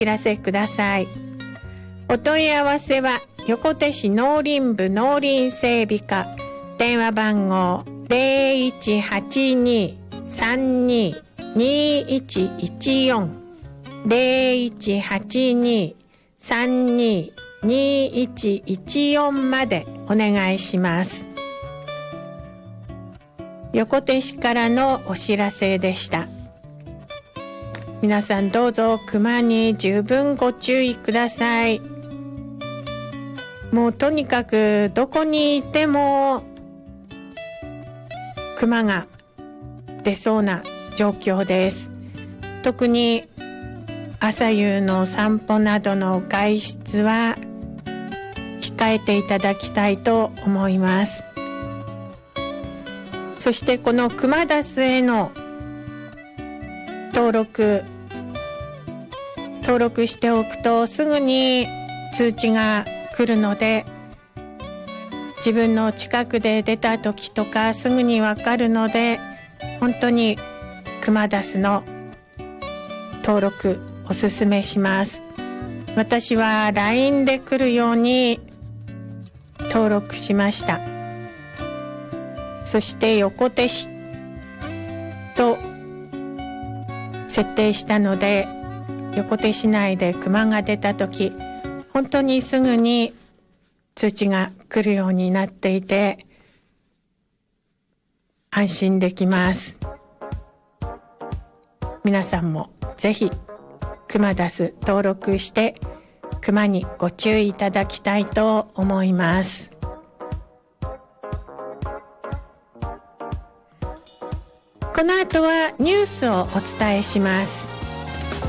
知らせください。お問い合わせは横手市農林部農林整備課、電話番号 0182-32-2114 0182-32-2114までお願いします。横手市からのお知らせでした。皆さんどうぞ熊に十分ご注意ください。もうとにかくどこにいても熊が出そうな状況です。特に朝夕の散歩などの外出は控えていただきたいと思います。そしてこのクマダスへの登録しておくとすぐに通知が来るので、自分の近くで出た時とかすぐにわかるので、本当にクマダスの登録おすすめします。私は LINE で来るように登録しました。そして横手市と設定したので、横手市内でクマが出た時、本当にすぐに通知が来るようになっていて安心できます。皆さんもぜひクマダス登録してクマにご注意いただきたいと思います。この後はニュースをお伝えします。